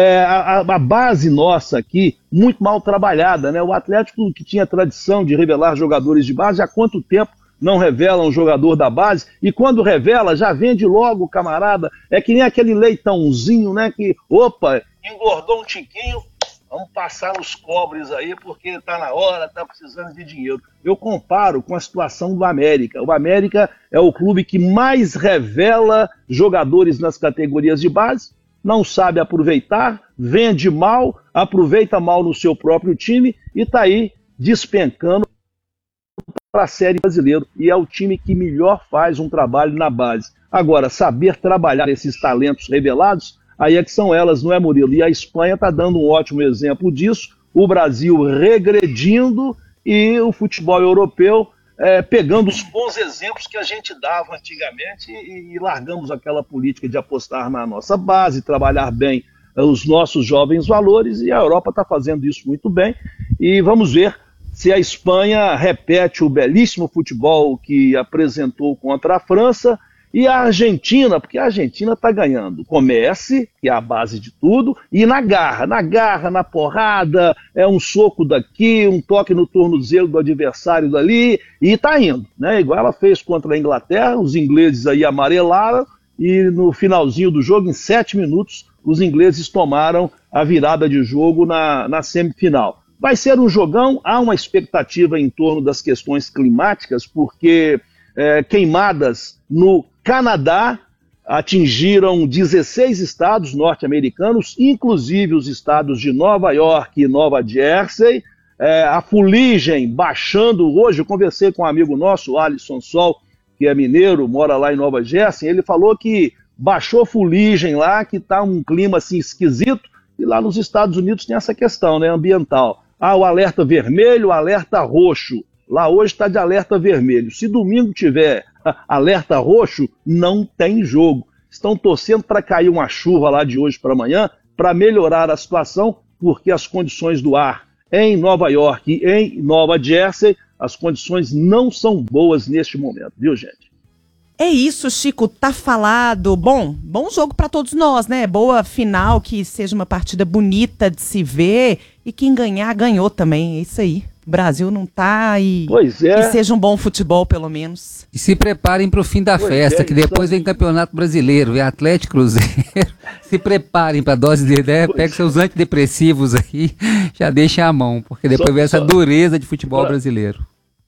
A base nossa aqui, muito mal trabalhada, né? O Atlético, que tinha tradição de revelar jogadores de base, há quanto tempo não revela um jogador da base? E quando revela, já vende logo o camarada. É que nem aquele leitãozinho, né? Que, opa, engordou um tiquinho, vamos passar os cobres aí, porque tá na hora, tá precisando de dinheiro. Eu comparo com a situação do América. O América é o clube que mais revela jogadores nas categorias de base, não sabe aproveitar, vende mal, aproveita mal no seu próprio time e está aí despencando para a Série Brasileira. E é o time que melhor faz um trabalho na base. Agora, saber trabalhar esses talentos revelados, aí é que são elas, não é, Murilo? E a Espanha está dando um ótimo exemplo disso, o Brasil regredindo e o futebol europeu pegando os bons exemplos que a gente dava antigamente e largamos aquela política de apostar na nossa base, trabalhar bem os nossos jovens valores, e a Europa está fazendo isso muito bem. E vamos ver se a Espanha repete o belíssimo futebol que apresentou contra a França, e a Argentina, porque a Argentina está ganhando com Messi, que é a base de tudo, e na garra, na porrada, é um soco daqui, um toque no tornozelo do adversário dali, e está indo, né? Igual ela fez contra a Inglaterra, os ingleses aí amarelaram, e no finalzinho do jogo, em 7 minutos, os ingleses tomaram a virada de jogo na semifinal. Vai ser um jogão, há uma expectativa em torno das questões climáticas, porque queimadas no Canadá atingiram 16 estados norte-americanos, inclusive os estados de Nova York e Nova Jersey. A fuligem baixando hoje. Eu conversei com um amigo nosso, Alisson Sol, que é mineiro, mora lá em Nova Jersey. Ele falou que baixou fuligem lá, que está um clima assim esquisito, e lá nos Estados Unidos tem essa questão, né, ambiental. O alerta vermelho, o alerta roxo. Lá hoje está de alerta vermelho. Se domingo tiver alerta roxo, não tem jogo. Estão torcendo para cair uma chuva lá de hoje para amanhã, para melhorar a situação, porque as condições do ar em Nova York e em Nova Jersey, as condições não são boas neste momento, viu, gente? É isso, Chico, tá falado. Bom jogo para todos nós, né? Boa final, que seja uma partida bonita de se ver, e quem ganhar, ganhou também, é isso aí. O Brasil não tá e que seja um bom futebol, pelo menos. E se preparem para o fim da festa, que depois vem Campeonato Brasileiro, vem Atlético Cruzeiro. Se preparem para a dose de ideia, pega seus antidepressivos aí, já deixa a mão, porque depois vem essa dureza de futebol brasileiro.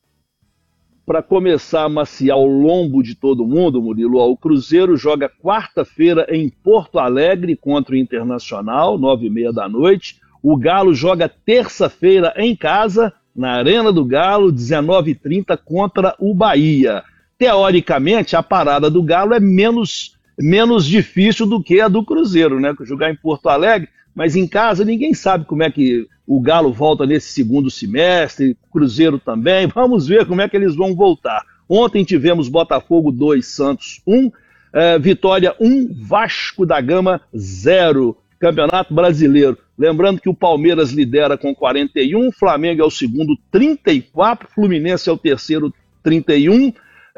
Para começar a maciar o lombo de todo mundo, Murilo, o Cruzeiro joga quarta-feira em Porto Alegre contra o Internacional, 9h30 da noite. O Galo joga terça-feira em casa, na Arena do Galo, 19h30, contra o Bahia. Teoricamente, a parada do Galo é menos difícil do que a do Cruzeiro, né? Jogar em Porto Alegre, mas em casa ninguém sabe como é que o Galo volta nesse segundo semestre, o Cruzeiro também. Vamos ver como é que eles vão voltar. Ontem tivemos Botafogo 2, Santos 1, Vitória 1, Vasco da Gama 0. Campeonato Brasileiro. Lembrando que o Palmeiras lidera com 41, Flamengo é o segundo, 34, Fluminense é o terceiro, 31.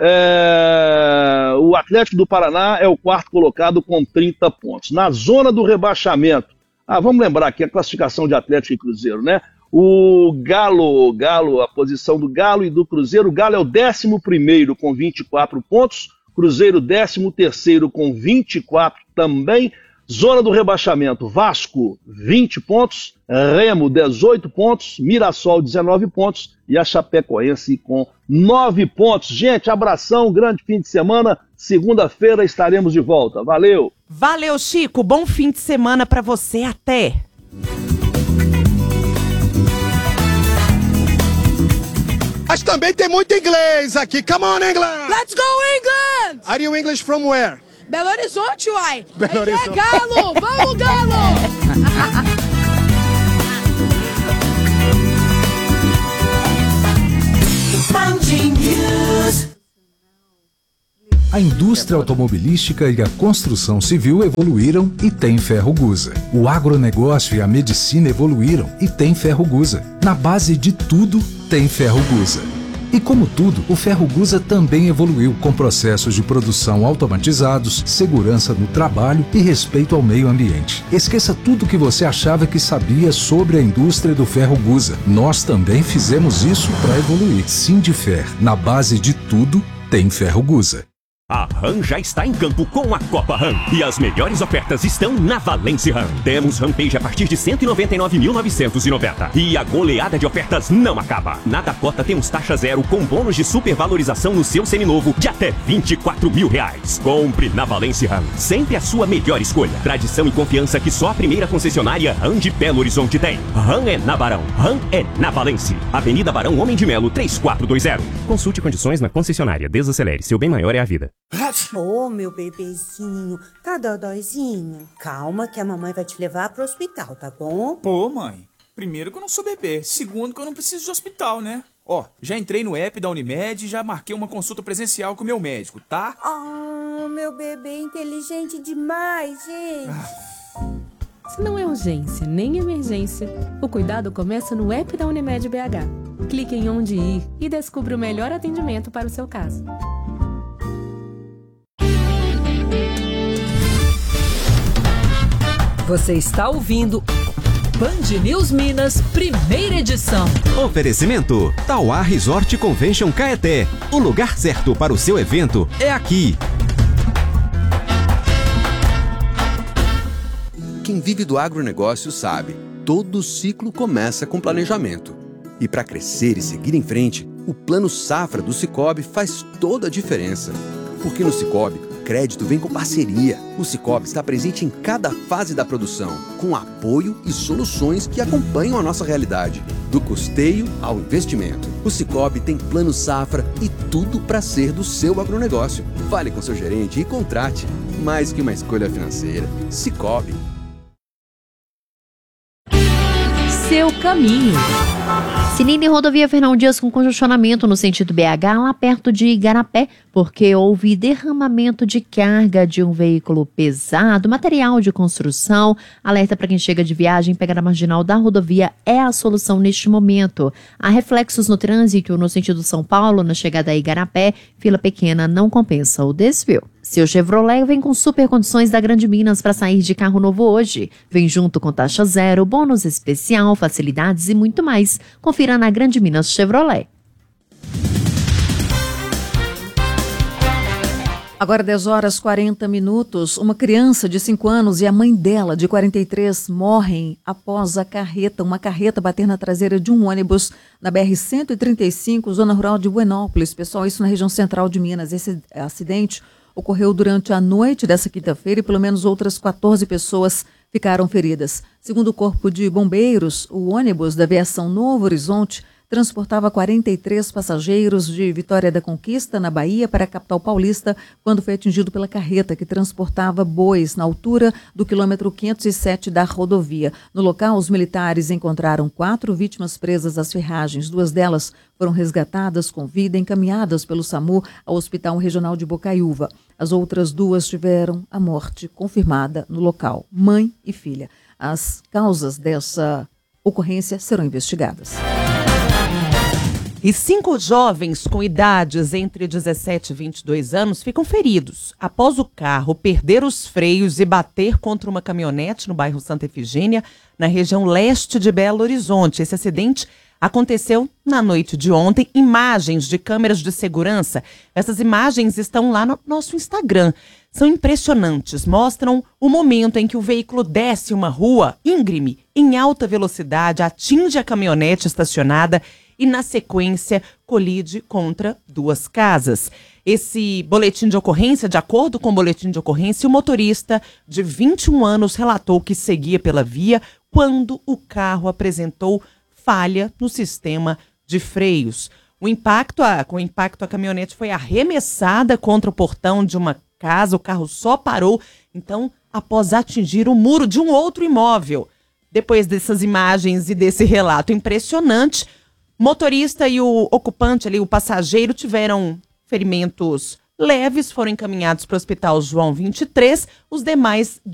O Atlético do Paraná é o quarto colocado com 30 pontos. Na zona do rebaixamento, vamos lembrar aqui a classificação de Atlético e Cruzeiro, né? O Galo, a posição do Galo e do Cruzeiro, o Galo é o 11º com 24 pontos, Cruzeiro 13º com 24 também. Zona do rebaixamento, Vasco, 20 pontos, Remo, 18 pontos, Mirassol, 19 pontos e a Chapecoense com 9 pontos. Gente, abração, grande fim de semana. Segunda-feira estaremos de volta. Valeu! Valeu, Chico. Bom fim de semana para você. Até! Mas também tem muito inglês aqui. Come on, England! Let's go, England! Are you English from where? Belo Horizonte, uai! Belo Horizonte. É Galo! Vamos, Galo! A indústria automobilística e a construção civil evoluíram e tem Ferrogusa. O agronegócio e a medicina evoluíram e tem Ferrogusa. Na base de tudo, tem Ferrogusa. E como tudo, o Ferrogusa também evoluiu com processos de produção automatizados, segurança no trabalho e respeito ao meio ambiente. Esqueça tudo que você achava que sabia sobre a indústria do Ferrogusa. Nós também fizemos isso para evoluir. Sindifer, na base de tudo, tem Ferrogusa. A RAM já está em campo com a Copa RAM. E as melhores ofertas estão na Valence RAM. Temos Rampage a partir de 199.990. E a goleada de ofertas não acaba. Na Dakota temos taxa zero com bônus de supervalorização no seu seminovo de até R$24 mil. Compre na Valence RAM. Sempre a sua melhor escolha. Tradição e confiança que só a primeira concessionária RAM de Belo Horizonte tem. RAM é na Barão. RAM é na Valence. Avenida Barão Homem de Melo 3420. Consulte condições na concessionária. Desacelere. Seu bem maior é a vida. Ô, meu bebezinho, tá dodóizinho? Calma que a mamãe vai te levar pro hospital, tá bom? Pô, mãe, primeiro que eu não sou bebê, segundo que eu não preciso de hospital, né? Ó, já entrei no app da Unimed e já marquei uma consulta presencial com o meu médico, tá? Oh, meu bebê inteligente demais, gente. Se não é urgência nem emergência, o cuidado começa no app da Unimed BH. Clique em onde ir e descubra o melhor atendimento para o seu caso. Você está ouvindo Band News Minas, primeira edição. Oferecimento Tauá Resort Convention Caeté. O lugar certo para o seu evento é aqui. Quem vive do agronegócio sabe, todo ciclo começa com planejamento. E para crescer e seguir em frente, o Plano Safra do Sicoob faz toda a diferença. Porque no Sicoob, crédito vem com parceria. O Sicoob está presente em cada fase da produção, com apoio e soluções que acompanham a nossa realidade, do custeio ao investimento. O Sicoob tem Plano Safra e tudo para ser do seu agronegócio. Fale com seu gerente e contrate. Mais que uma escolha financeira, Sicoob. Seu caminho. Sinine Rodovia Fernão Dias com congestionamento no sentido BH, lá perto de Igarapé, porque houve derramamento de carga de um veículo pesado, material de construção. Alerta para quem chega de viagem, pegar a marginal da rodovia é a solução neste momento. Há reflexos no trânsito no sentido São Paulo, na chegada a Igarapé, fila pequena não compensa o desvio. Seu Chevrolet vem com super condições da Grande Minas para sair de carro novo hoje. Vem junto com taxa zero, bônus especial, facilidades e muito mais. Confira na Grande Minas Chevrolet. Agora 10 horas 40 minutos, uma criança de 5 anos e a mãe dela, de 43, morrem após uma carreta bater na traseira de um ônibus na BR-135, zona rural de Buenópolis. Pessoal, isso na região central de Minas. Esse acidente ocorreu durante a noite dessa quinta-feira e pelo menos outras 14 pessoas ficaram feridas. Segundo o Corpo de Bombeiros, o ônibus da Aviação Novo Horizonte transportava 43 passageiros de Vitória da Conquista, na Bahia, para a capital paulista, quando foi atingido pela carreta que transportava bois na altura do quilômetro 507 da rodovia. No local, os militares encontraram 4 vítimas presas às ferragens. 2 delas foram resgatadas com vida e encaminhadas pelo SAMU ao Hospital Regional de Bocaiúva. As outras 2 tiveram a morte confirmada no local, mãe e filha. As causas dessa ocorrência serão investigadas. E 5 jovens com idades entre 17 e 22 anos ficam feridos após o carro perder os freios e bater contra uma caminhonete no bairro Santa Efigênia, na região leste de Belo Horizonte. Esse acidente aconteceu na noite de ontem. Imagens de câmeras de segurança. Essas imagens estão lá no nosso Instagram. São impressionantes. Mostram o momento em que o veículo desce uma rua íngreme, em alta velocidade, atinge a caminhonete estacionada e, na sequência, colide contra 2 casas. Esse boletim de ocorrência, de acordo com o boletim de ocorrência, o motorista de 21 anos relatou que seguia pela via quando o carro apresentou falha no sistema de freios. Com o impacto, a caminhonete foi arremessada contra o portão de uma casa, o carro só parou, então, após atingir o muro de um outro imóvel. Depois dessas imagens e desse relato impressionante, o motorista e o ocupante ali, o passageiro, tiveram ferimentos leves, foram encaminhados para o Hospital João 23, os demais